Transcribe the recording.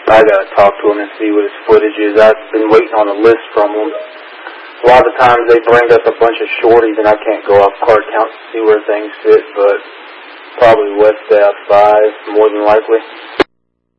I gotta talk to him and see what his footage is. I've been waiting on a list from him. A lot of the times they bring up a bunch of shorties and I can't go off card count to see where things fit, but probably West Ave 5, more than likely.